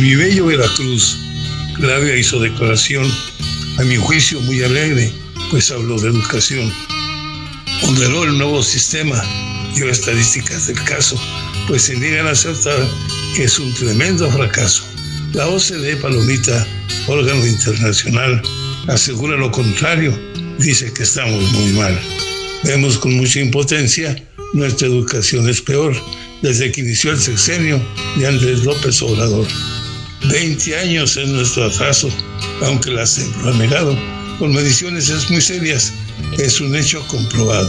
mi bello Veracruz, Claudia hizo declaración, a mi juicio muy alegre, pues habló de educación. Ponderó el nuevo sistema, dio estadísticas del caso, pues se niegan a aceptar que es un tremendo fracaso. La OCDE, Palomita, órgano internacional, asegura lo contrario, dice que estamos muy mal. Vemos con mucha impotencia, nuestra educación es peor desde que inició el sexenio de Andrés López Obrador. 20 años es nuestro atraso, aunque la SEP lo ha negado. Con mediciones es muy serias, es un hecho comprobado.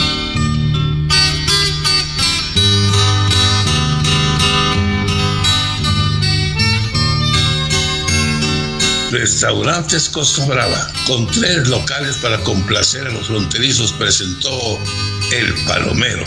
Restaurantes Costa Brava, con 3 locales para complacer a los fronterizos, presentó El Palomero.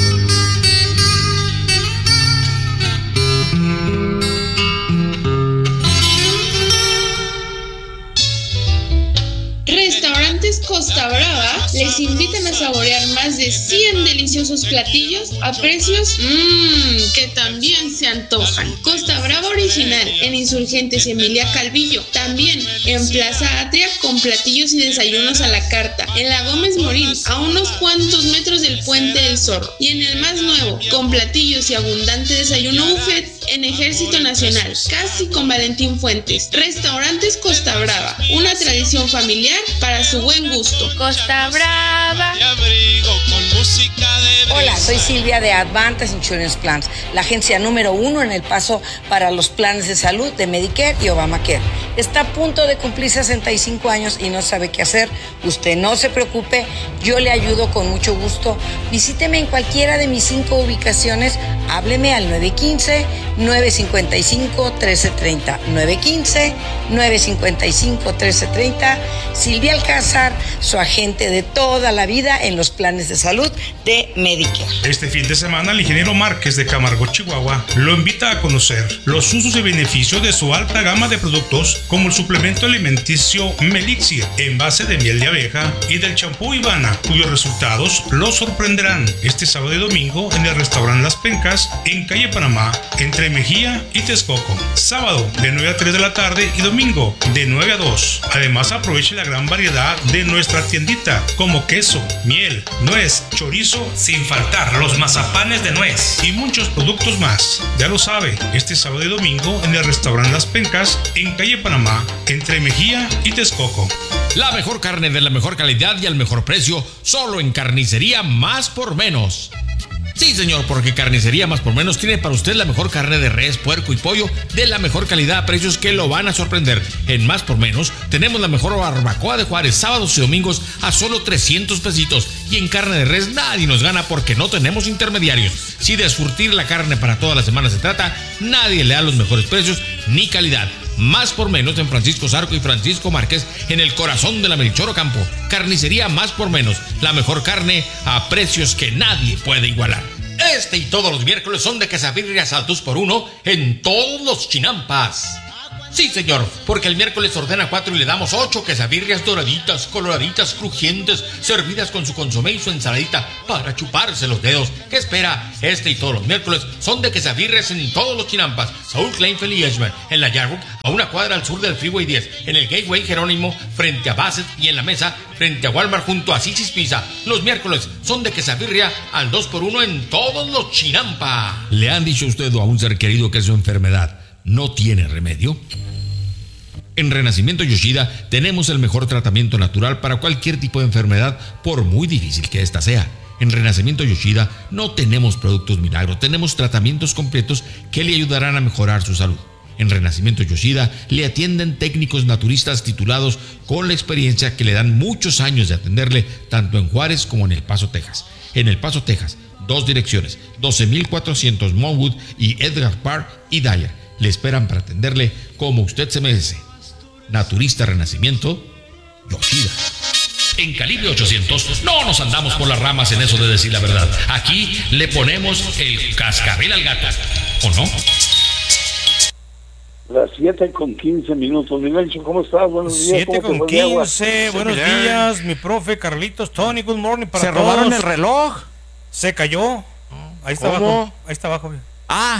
Restaurantes Costa Brava les invitan a saborear más de 100 deliciosos platillos a precios que también se antojan. Costa Brava original en Insurgentes Emilia Calvillo, también en Plaza Atria con platillos y desayunos a la carta, en la Gómez Morín a unos cuantos metros del Puente del Zorro, y en el más nuevo con platillos y abundante desayuno buffet en Ejército Nacional, casi con Valentín Fuentes. Restaurantes Costa Brava, una tradición familiar para su buen gusto. Costa Brava. Hola, soy Silvia de Advantage Insurance Plans, la agencia número 1 en El Paso para los planes de salud de Medicare y Obamacare. Está a punto de cumplir 65 años y no sabe qué hacer. Usted no se preocupe, yo le ayudo con mucho gusto. Visíteme en cualquiera de mis 5 ubicaciones. Hábleme al 915-955-1330. 915-955-1330. Silvia Alcázar, su agente de toda la vida en los planes de salud de Medicare. Este fin de semana, el ingeniero Márquez de Camargo, Chihuahua, lo invita a conocer los usos y beneficios de su alta gama de productos, como el suplemento alimenticio Melixir, en base de miel de abeja, y del champú Ivana, cuyos resultados lo sorprenderán. Este sábado y domingo en el restaurante Las Pencas, en calle Panamá, entre Mejía y Texcoco. Sábado de 9 a 3 de la tarde y domingo de 9 a 2. Además, aproveche la gran variedad de nuestra tiendita, como queso, miel, nuez, chorizo, sin faltar los mazapanes de nuez y muchos productos más. Ya lo sabe, este sábado y domingo en el restaurante Las Pencas, en calle Panamá, entre Mejía y Texcoco. La mejor carne de la mejor calidad y al mejor precio, solo en Carnicería Más por Menos. Sí, señor, porque Carnicería Más por Menos tiene para usted la mejor carne de res, puerco y pollo de la mejor calidad a precios que lo van a sorprender. En Más por Menos tenemos la mejor barbacoa de Juárez, sábados y domingos a solo 300 pesitos. Y en carne de res nadie nos gana porque no tenemos intermediarios. Si de surtir la carne para toda la semana se trata, nadie le da los mejores precios ni calidad. Más por Menos en Francisco Zarco y Francisco Márquez, en el corazón de la Melchor Ocampo. Carnicería Más por Menos, la mejor carne a precios que nadie puede igualar. Este y todos los miércoles son de quesabirrias al 2x1 en todos los chinampas. Sí, señor, porque el miércoles ordena 4 y le damos 8 quesabirrias doraditas, coloraditas, crujientes, servidas con su consomé y su ensaladita para chuparse los dedos. ¿Qué espera? Este y todos los miércoles son de quesabirrias en todos los chinampas. Saúl Kleinfeld y Edgemont, en la Yarwood, a una cuadra al sur del Freeway 10, en el Gateway Jerónimo, frente a Bassett, y en la Mesa, frente a Walmart, junto a Sisi's Pizza. Los miércoles son de quesabirria al 2x1 en todos los chinampas. ¿Le han dicho a usted o a un ser querido que su enfermedad no tiene remedio? En Renacimiento Yoshida tenemos el mejor tratamiento natural para cualquier tipo de enfermedad, por muy difícil que ésta sea. En Renacimiento Yoshida no tenemos productos milagros, tenemos tratamientos completos que le ayudarán a mejorar su salud. En Renacimiento Yoshida le atienden técnicos naturistas titulados con la experiencia que le dan muchos años de atenderle, tanto en Juárez como en El Paso, Texas. En El Paso, Texas, 2 direcciones, 12,400 Monwood y Edgar Park y Dyer. Le esperan para atenderle como usted se merece. Naturista Renacimiento Yoshida. En Calibre 800 no nos andamos por las ramas en eso de decir la verdad. Aquí le ponemos el cascabel al gato, ¿o no? Las 7:15. Milencio, ¿cómo estás? Buenos días. 7:15, buenos días, mi profe Carlitos, Tony, good morning para todos. ¿Se robaron el reloj? Se cayó. Ahí está ¿Cómo? abajo. Ahí está abajo. Ah,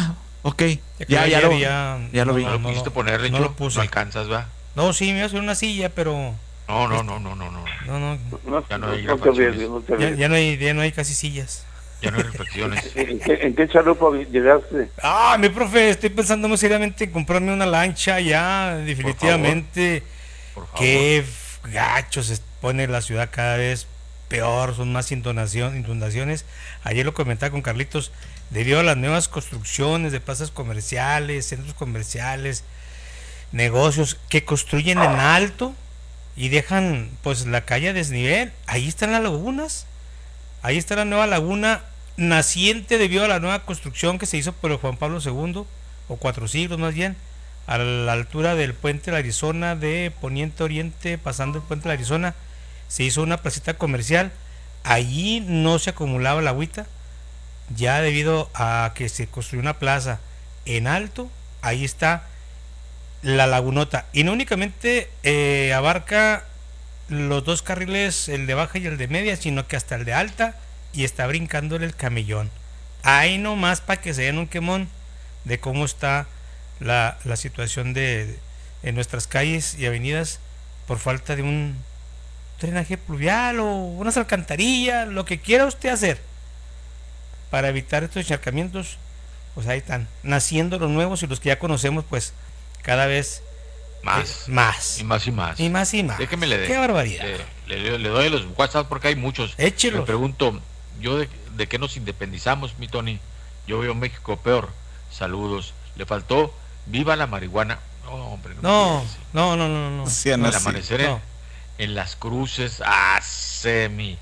Ok, ya lo vi. No lo quisiste ponerle, no lo puse. No alcanzas, ¿va? No, sí, me iba a hacer una silla, pero... No. Ya no hay refacciones. Ya no hay casi sillas. Ya no hay refacciones. ¿En qué chalupa llegaste? Mi profe, estoy pensando muy seriamente en comprarme una lancha ya, definitivamente. Por favor. Qué gacho se pone la ciudad cada vez peor, son más inundaciones. Ayer lo comentaba con Carlitos, debido a las nuevas construcciones de plazas comerciales, centros comerciales, negocios que construyen en alto y dejan pues la calle a desnivel. Ahí están las lagunas, ahí está la nueva laguna naciente debido a la nueva construcción que se hizo por el Juan Pablo II, o 4 siglos más bien, a la altura del puente de la Arizona, de poniente a oriente, pasando el puente de la Arizona, se hizo una placita comercial. Allí no se acumulaba la agüita, ya debido a que se construyó una plaza en alto, ahí está la lagunota, y no únicamente abarca los 2 carriles, el de baja y el de media, sino que hasta el de alta, y está brincándole el camellón. Ahí nomás para que se den un quemón de cómo está la situación en nuestras calles y avenidas por falta de un drenaje pluvial o unas alcantarillas, lo que quiera usted hacer para evitar estos encharcamientos. Pues ahí están naciendo los nuevos, y los que ya conocemos pues cada vez más. Y más. Déjeme le dé. Qué barbaridad. Le doy los WhatsApp porque hay muchos. Échelos. Me pregunto, yo de qué nos independizamos, mi Tony. Yo veo México peor. Saludos. Le faltó viva la marihuana. No, hombre. No. Sí, El amanecer en las cruces. Semi.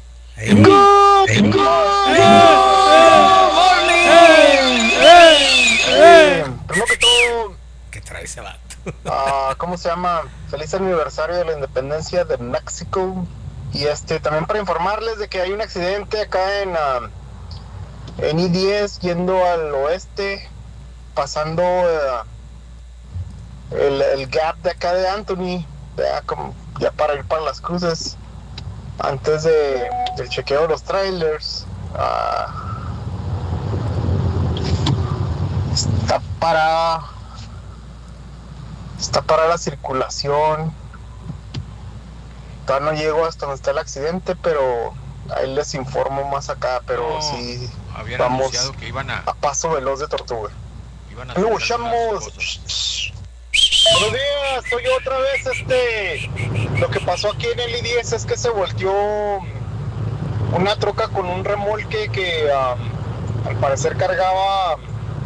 Primero que todo, ¿qué trae ese vato? ¿Cómo se llama? Feliz aniversario de la independencia de México. Y también para informarles de que hay un accidente acá en I-10 yendo al oeste, pasando el gap de acá de Anthony, ya para ir para las cruces, antes del chequeo de los trailers. Está parada la circulación. Todavía no llego hasta donde está el accidente, pero ahí les informo más acá. Pero sí, vamos que iban a paso veloz de tortuga. Buenos días, soy otra vez. Lo que pasó aquí en el I-10 es que se volteó una troca con un remolque que al parecer cargaba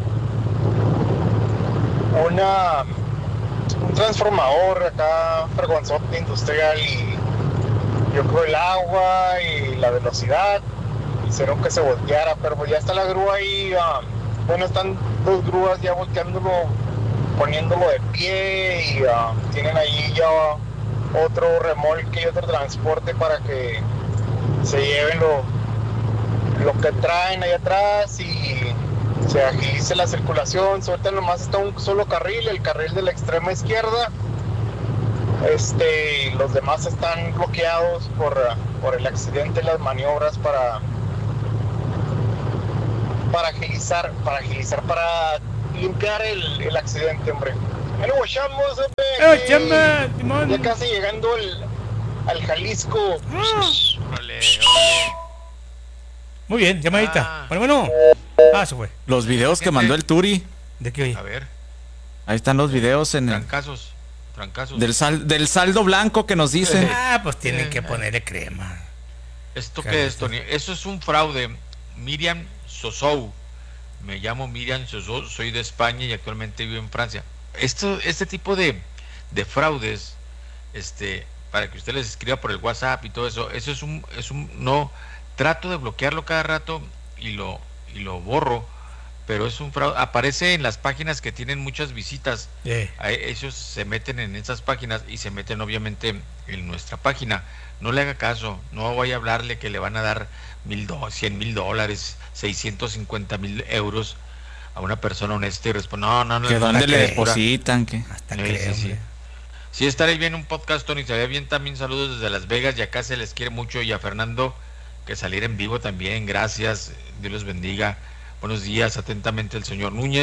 un transformador acá, fregonzote industrial, y yo creo el agua y la velocidad hicieron que se volteara, pero ya está la grúa ahí. Están 2 grúas ya volteándolo, poniéndolo de pie, y tienen ahí ya otro remolque y otro transporte para que se lleven lo que traen ahí atrás y se agilice la circulación. Suelta nomás está un solo carril, el carril de la extrema izquierda. Los demás están bloqueados por el accidente y las maniobras para agilizar, para limpiar el accidente, hombre. Bueno, guachamos, hombre. Ya casi llegando al Jalisco. Muy bien, llamadita. Bueno. Se fue. Los videos que mandó el Turi. ¿De qué? A ver. Ahí están los videos en trancazos. Del saldo blanco que nos dice. Pues tienen que ponerle crema. ¿Esto qué es, Tony? Eso es un fraude. Miriam Sosou. Me llamo Miriam Sosou, soy de España y actualmente vivo en Francia. Este tipo de fraudes, para que usted les escriba por el WhatsApp y todo eso es un no, trato de bloquearlo cada rato y lo borro, pero es un fraude. Aparece en las páginas que tienen muchas visitas. Ellos se meten en esas páginas y se meten obviamente en nuestra página. No le haga caso, no vaya a hablarle que le van a dar $100,000, 650,000 euros a una persona honesta y responde, no. ¿Que dónde le depositan? ¿Qué? Hasta Sí, estaré bien un podcast, Tony, se ve bien también. Saludos desde Las Vegas, y acá se les quiere mucho, y a Fernando, que salir en vivo también, gracias, Dios los bendiga. Buenos días, atentamente el señor Núñez.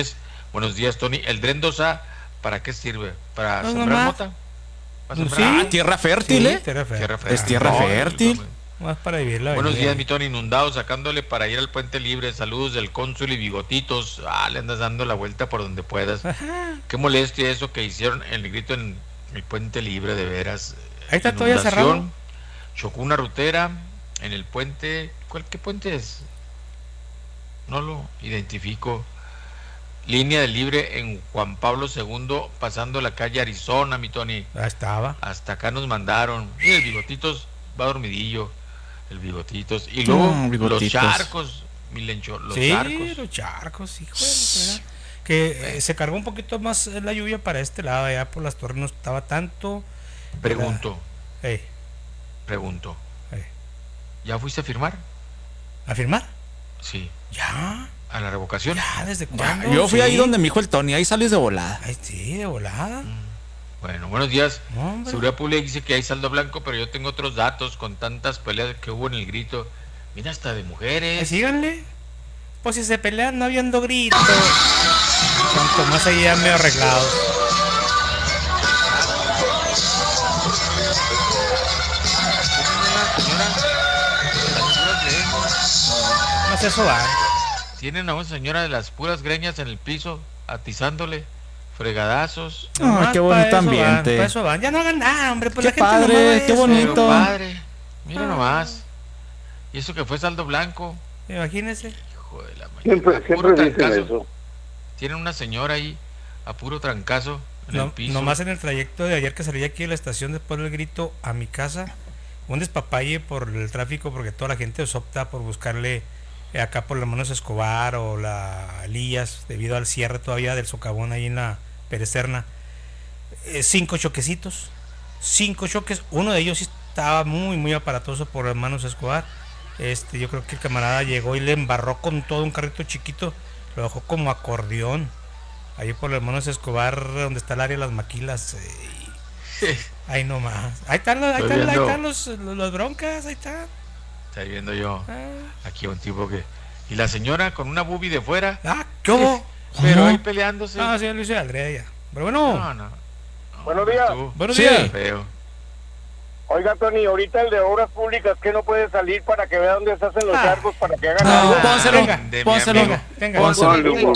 Buenos días, Tony. ¿El Dren 2A para qué sirve? ¿Para No, sembrar nomás. mota? ¿Para Sí. sembrar? Tierra fértil, Sí, ¿eh? tierra fértil. Es tierra fértil. Más para vivir la Buenos vida. días, mi Tony, inundado, sacándole para ir al Puente Libre. Saludos del cónsul y bigotitos. Le andas dando la vuelta por donde puedas. Qué molestia eso que hicieron el grito en el Puente Libre, de veras. Ahí está todavía Inundación. cerrado. Chocó una rutera en el puente. ¿Qué puente es? No lo identifico. Línea de Libre en Juan Pablo II, pasando la calle Arizona, mi Tony. Ahí estaba. Hasta acá nos mandaron. Y el bigotitos va dormidillo. El bigotitos. Y luego Bigotitos. los charcos, mi Lencho, los Sí, charcos. los charcos, hijo de la fregada. Que se cargó un poquito más la lluvia para este lado, allá por las torres no estaba tanto. Pregunto, Ey, pregunto. ey. ¿Ya fuiste a firmar? ¿A firmar? Sí. ¿Ya? ¿A la revocación? ¿Ya? ¿Desde Ya, cuándo? yo fui Sí. ahí donde me dijo el Tony, ahí sales de volada. Ay, sí, de volada. Bueno, buenos días. Hombre. Seguridad Pública dice que hay saldo blanco, pero yo tengo otros datos con tantas peleas que hubo en el grito. Mira, hasta de mujeres. Ay, síganle. Pues si se pelean no habiendo gritos. Cuanto más allá medio arreglados. No se soban. Tienen a una señora de las puras greñas en el piso, atizándole fregadazos. Ay, qué bonito ambiente. Para eso van. Ya no hagan nada, hombre. Pues Qué la gente padre, nomás va a qué eso. bonito. Pero padre, mira nomás. Y eso que fue saldo blanco. Imagínese. Hijo de la mañana. Siempre, A puro siempre dicen trancazo. eso. Tienen una señora ahí a puro trancazo en el No, piso. nomás en el trayecto de ayer que salí aquí de la estación después del grito a mi casa, un despapalle por el tráfico porque toda la gente opta por buscarle acá por las manos Escobar o la Elías debido al cierre todavía del socavón ahí en la Perecerna. 5 choquecitos, 5 choques, uno de ellos sí estaba muy aparatoso por las manos Escobar. Yo creo que el camarada llegó y le embarró con todo un carrito chiquito, lo dejó como acordeón. Ahí por los hermanos Escobar, donde está el área de las maquilas. Ahí nomás. Ahí están los broncas, ahí están. Está viendo yo aquí a un tipo que... Y la señora con una boobie de fuera. ¿Qué hubo? Pero ahí peleándose. Ah, sí, lo hice Aldrea ya. Pero bueno. No. Buenos días. Buenos Sí. días. Feo. Oiga, Tony, ahorita el de Obras Públicas, que no puede salir para que vea dónde se hacen los charcos, para que hagan No, algo. pónselo, venga, de mi pónselo, amigo. Venga. pónselo.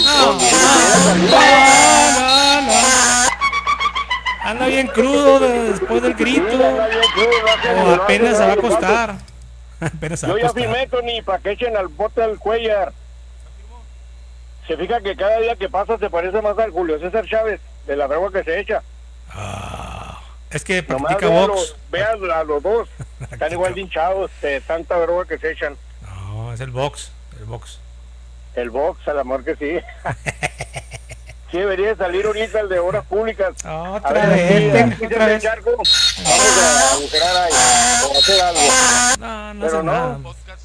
Anda bien crudo después del grito. O apenas se va a acostar. Apenas se va Yo a ya acostar. firmé, Tony, para que echen al bote al Cuellar. Se fija que cada día que pasa se parece más al Julio César Chávez, de la droga que se echa. Es que Nomás practica box. vean a los dos. Están igual de hinchados de tanta droga que se echan. No, es el box. El box. El box, al amor que sí. Sí, debería de salir ahorita el de Obras Públicas. Otra vez, otra vez. Charco, vamos a agujerar ahí, o hacer algo. No Pero hace no. nada.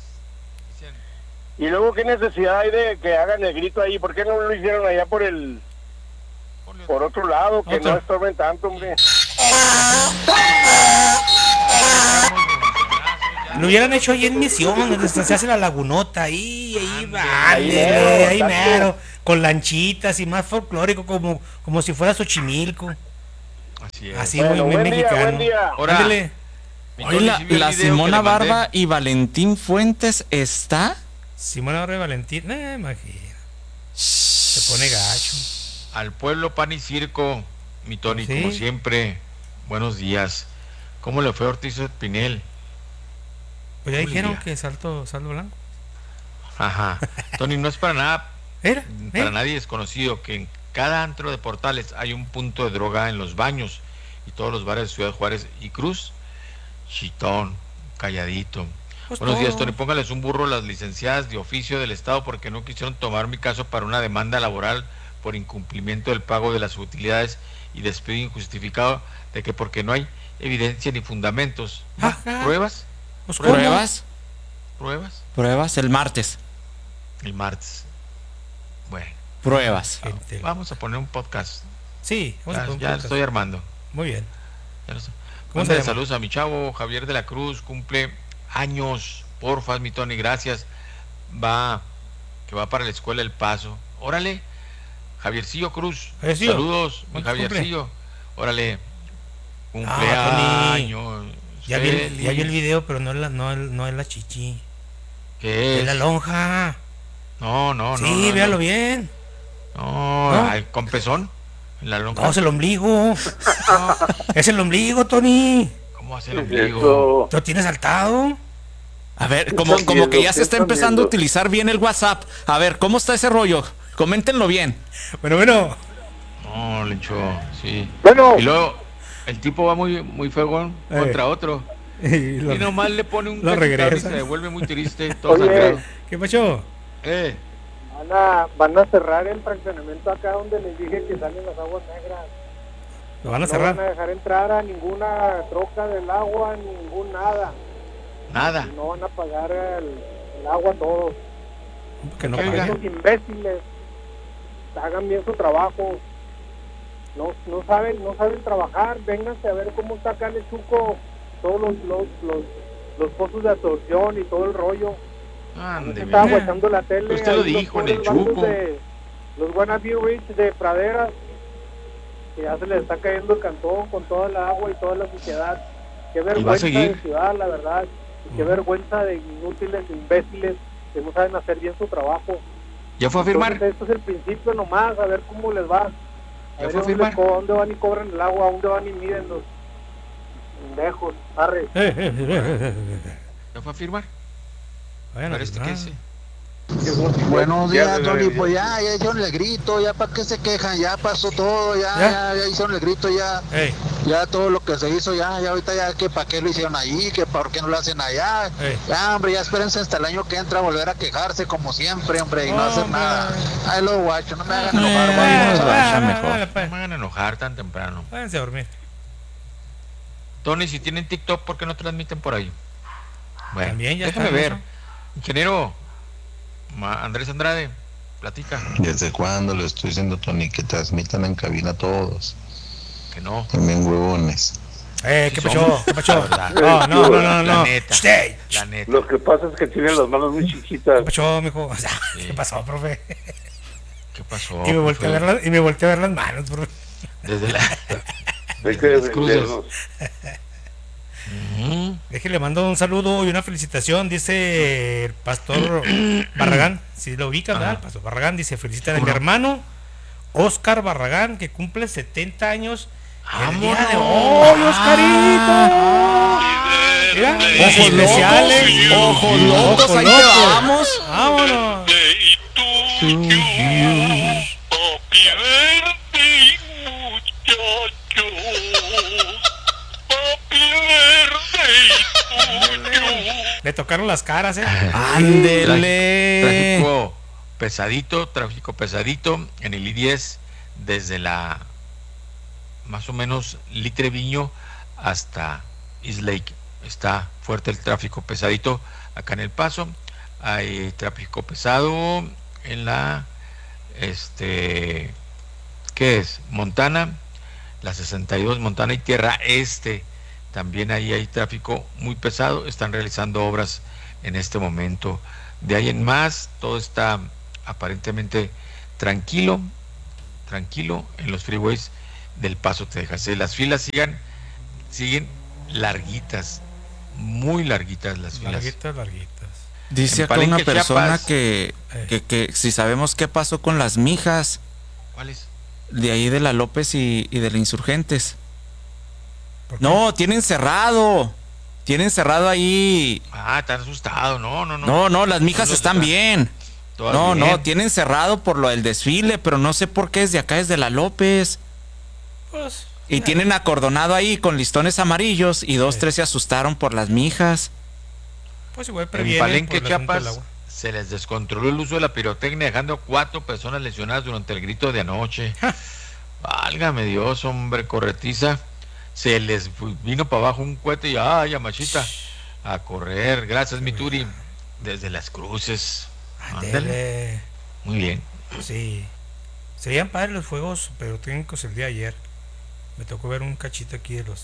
Y luego, ¿qué necesidad hay de que hagan el grito ahí? ¿Por qué no lo hicieron allá por otro lado, que Otro. no estorben tanto, hombre? Lo hubieran hecho ahí en Misión, donde se hace la lagunota, ahí va, Ahí mero, ahí exacto. mero, con lanchitas y más folclórico, como si fuera Xochimilco, Así es. así Bueno, muy buen día, mexicano. buen día. Ahora, Ándele. mi Oye, Tony, la, ¿sí vio el la video que Simona le mandé? Barba y Valentín Fuentes está. Simona Barra y Valentín, imagina, se pone gacho. Al pueblo pan y circo, mi Tony, Sí. como siempre. Buenos días. ¿Cómo le fue a Ortiz Pinel? Pues ya Buen dijeron día. que saldo blanco. Ajá. Tony, no es para nada, Era, para nadie desconocido que en cada antro de Portales hay un punto de droga en los baños y todos los bares de Ciudad Juárez y Cruz. Chitón, calladito. Pues Buenos días, todo. Tony. Póngales un burro a las licenciadas de oficio del Estado porque no quisieron tomar mi caso para una demanda laboral por incumplimiento del pago de las utilidades y despido injustificado de que porque no hay evidencia ni fundamentos. Ajá. ¿Pruebas? Pues, ¿cómo? ¿Pruebas? ¿Pruebas? Pruebas el martes. El martes. Bueno, Pruebas. Gente. vamos a poner un podcast. Sí, vamos a Ya, poner un ya lo podcast. estoy armando. Muy bien. Ya lo estoy. ¿Cómo se Mándale llama? saludos a mi chavo Javier de la Cruz, cumple años, porfa, mi Tony, gracias. Que va para la escuela El Paso. Órale, Javiercillo Cruz. Javiercillo. Saludos, mi ¿Cuántos Javiercillo. Órale. Tony. Cumpleaños. Ya vi el video, pero no es la chichi. ¿Qué es? Es la lonja. No. Sí, véalo bien. No, ay, con pezón. En la lonja. No, es el ombligo. Es el ombligo, Tony. ¿Cómo hace el ombligo? ¿Lo tienes saltado? A ver, como que ya se está empezando a utilizar bien el WhatsApp. A ver, ¿cómo está ese rollo? Coméntenlo bien. Bueno. No, Lencho, sí. Bueno. Y luego, el tipo va muy fegón contra otro. Y nomás le pone un cachetado y se devuelve muy triste, todo sangrado. ¿Qué pasó? Van a cerrar el fraccionamiento acá donde les dije que salen las aguas negras. ¿Lo van a cerrar? No van a dejar entrar a ninguna troca del agua, ningún nada. Nada. No van a pagar el agua a todos. Que no paguen. Esos imbéciles hagan bien su trabajo. No saben trabajar. Vénganse a ver cómo está acá en el Chuco todos los pozos de absorción y todo el rollo. Estaba aguantando la tele. Usted lo dijo en el Chuco. Los wannabe rich de praderas, que ya se les está cayendo el cantón con toda la agua y toda la suciedad. Qué vergüenza de ciudad, la verdad. Y qué vergüenza de inútiles, imbéciles que no saben hacer bien su trabajo. ¿Ya fue a firmar? Entonces, esto es el principio nomás, a ver cómo les va. ¿Ya fue a firmar? ¿A dónde van y cobran el agua? ¿A dónde van y miden los pendejos? Arre. ¿Ya fue a firmar? Bueno, que sí. Buenos días, Tony. Pues ya hicieron el grito, ya para qué se quejan, ya pasó todo, ya hicieron el grito, ya todo lo que se hizo, ya ahorita ya que para qué lo hicieron ahí, que por qué no lo hacen allá, ya hombre, ya espérense hasta el año que entra a volver a quejarse como siempre, hombre, y no hacer nada. Ay, lo guacho, no me hagan enojar, no me hagan enojar tan temprano. Váyanse a dormir. Tony, si tienen TikTok, ¿por qué no transmiten por ahí? Bueno, también ya déjame ver. Ingeniero Andrés Andrade, platica. ¿Desde cuándo le estoy diciendo, Tony, que transmitan en cabina todos? Que no. También huevones. ¿Qué pasó? ¿Qué pasó? No. La neta. Lo que pasa es que tienen las manos muy chiquitas. ¿Qué pasó, mijo? ¿Qué pasó, profe? ¿Qué pasó? Y me volteé a ver las manos, profe. Desde las cruces. Déjale, mando un saludo y una felicitación. Dice el pastor Barragán, si lo ubican, ¿verdad? El pastor Barragán dice: felicitan a mi hermano Oscar Barragán, que cumple 70 años el día de hoy, Oscarito. Mira, ojos especiales, ojos locos, ahí te vamos. Vámonos. Le tocaron las caras, Ándele. Tráfico pesadito en el I-10 desde la más o menos Litreviño hasta East Lake. Está fuerte el tráfico pesadito acá en El Paso. Hay tráfico pesado en la ¿qué es? Montana, la 62 Montana y Tierra Este. También ahí hay tráfico muy pesado, están realizando obras en este momento. De ahí en más, todo está aparentemente tranquilo en los freeways del Paso, Texas. Las filas siguen larguitas, muy larguitas las filas. Larguitas. Dice acá una persona que si sabemos qué pasó con las mijas. ¿Cuáles? De ahí de la López y de la Insurgentes. No, tienen cerrado ahí. Están asustados, no. No, las mijas están bien. No, tienen cerrado por lo del desfile, pero no sé por qué es de acá, es de la López. Pues, y tienen acordonado ahí con listones amarillos y 2-3 se asustaron por las mijas. Pues igual en Palenque, Chiapas, se les descontroló el uso de la pirotecnia, dejando 4 personas lesionadas durante el grito de anoche. Válgame Dios, hombre, corretiza. Se les vino para abajo un cohete y ya machita, a correr. Gracias, mi Turi, desde Las Cruces. Ándale. Muy bien. Sí. Serían padres los fuegos pirotécnicos el día de ayer. Me tocó ver un cachito aquí del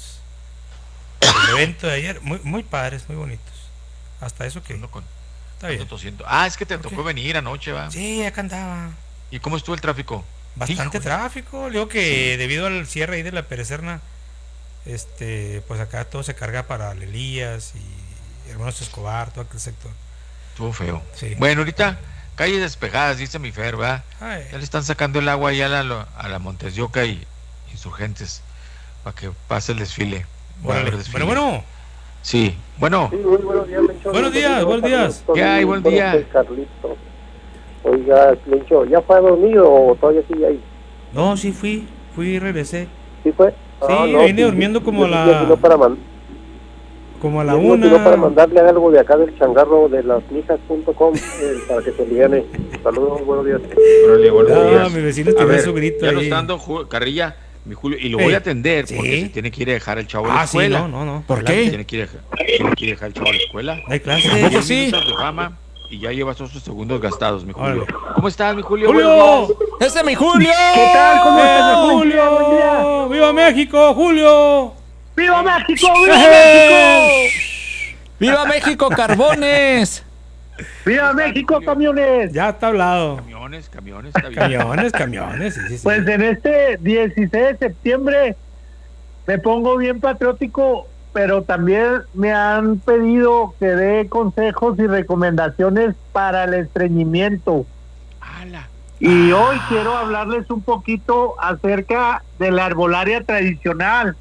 evento de ayer. Muy padres, muy bonitos. Hasta eso que está bien. Es que te tocó venir anoche, ¿va? Sí, acá andaba. ¿Y cómo estuvo el tráfico? Bastante tráfico. Digo que debido al cierre ahí de la Perecerna, pues acá todo se carga para Elías y Hermanos Escobar, todo aquel sector. Estuvo feo. Sí. Bueno, ahorita calles despejadas, dice mi Fer, ¿verdad? Ya le están sacando el agua ahí a la Montes de Oca y Insurgentes para que pase el desfile. Bueno. Sí, bueno. Sí, muy buenos días, Lencho. Buenos días. ¿Qué hay? Buen día. Carlitos. Oiga, Lencho, ¿ya fue a dormir o todavía sigue ahí? No, sí fui y regresé. ¿Sí fue? Sí, vine durmiendo como a la... Como a la 1. Para mandarle algo de acá del changarro de lasmijas.com para que se liane. Saludos, buenos días. Buenos días. Mi vecino tiene su grito ya ahí. Nos está dando carrilla, mi Julio, y lo voy a atender porque se tiene que ir a dejar el chavo a la escuela. Sí, no. ¿Por qué? Tiene que ir a dejar el chavo a la escuela. Hay clase. ¿Tampoco sí? De fama y ya llevas todos sus segundos gastados, mi Julio. ¿Cómo estás, mi Julio? ¡Julio! ¡Ese es mi Julio! ¿Qué tal? ¿Cómo estás, Julio? ¡Viva México, Julio! ¡Viva México! ¡Viva México! ¡Viva México, Carbones! ¡Viva México, camiones! Ya está hablado. Camiones, está bien. Camiones, sí. Pues en este 16 de septiembre me pongo bien patriótico, pero también me han pedido que dé consejos y recomendaciones para el estreñimiento. Y hoy quiero hablarles un poquito acerca de la herbolaria tradicional.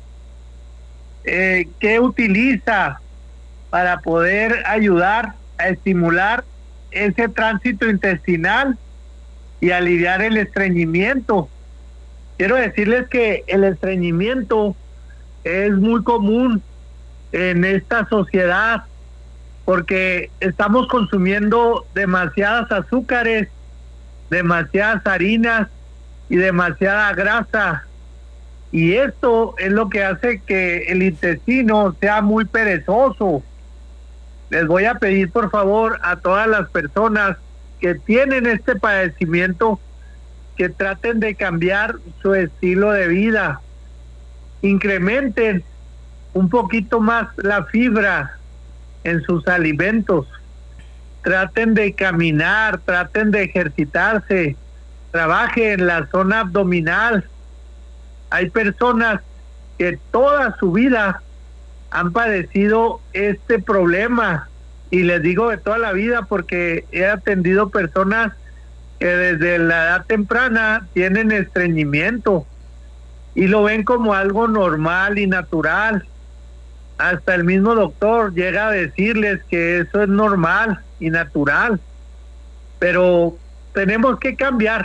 ¿Qué utiliza para poder ayudar a estimular ese tránsito intestinal y aliviar el estreñimiento? Quiero decirles que el estreñimiento es muy común en esta sociedad porque estamos consumiendo demasiadas azúcares, demasiadas harinas y demasiada grasa, y esto es lo que hace que el intestino sea muy perezoso. Les voy a pedir por favor a todas las personas que tienen este padecimiento que traten de cambiar su estilo de vida, incrementen un poquito más la fibra en sus alimentos, traten de caminar, traten de ejercitarse, trabajen en la zona abdominal. Hay personas que toda su vida han padecido este problema, y les digo de toda la vida porque he atendido personas que desde la edad temprana tienen estreñimiento y lo ven como algo normal y natural. Hasta el mismo doctor llega a decirles que eso es normal y natural, pero tenemos que cambiar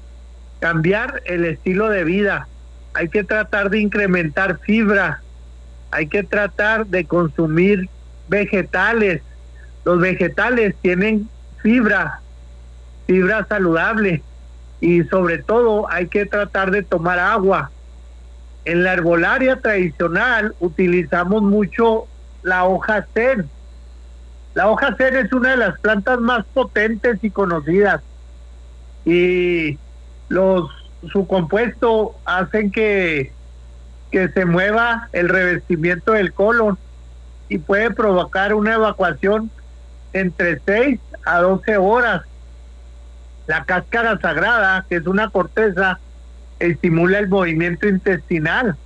el estilo de vida. Hay que tratar de incrementar fibra, hay que tratar de consumir vegetales. Los vegetales tienen fibra saludable, y sobre todo hay que tratar de tomar agua. En la herbolaria tradicional utilizamos mucho la hoja sen. La hoja sen es una de las plantas más potentes y conocidas, y su compuesto hacen que se mueva el revestimiento del colon y puede provocar una evacuación entre 6 a 12 horas. La cáscara sagrada, que es una corteza, estimula el movimiento intestinal.